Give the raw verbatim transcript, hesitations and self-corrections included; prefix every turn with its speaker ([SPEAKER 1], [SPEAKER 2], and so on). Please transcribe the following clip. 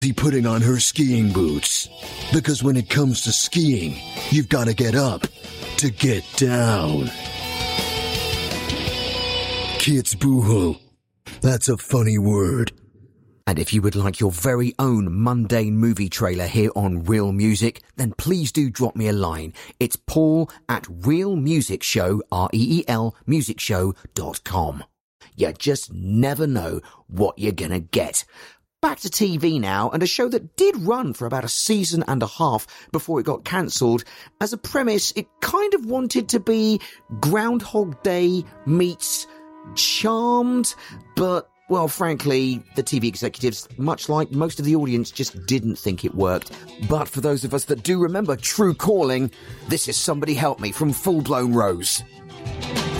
[SPEAKER 1] He putting on her skiing boots. Because when it comes to skiing, you've got to get up to get down. Kitzbühel. That's a funny word.
[SPEAKER 2] And if you would like your very own mundane movie trailer here on Real Music, then please do drop me a line. It's Paul at Real Music Show, R E E L, music show dot com. You just never know what you're gonna get. Back to T V now, and a show that did run for about a season and a half before it got cancelled. As a premise, it kind of wanted to be Groundhog Day meets Charmed, but, well, frankly, the T V executives, much like most of the audience, just didn't think it worked. But for those of us that do remember True Calling, this is Somebody Help Me from Full Blown Rose.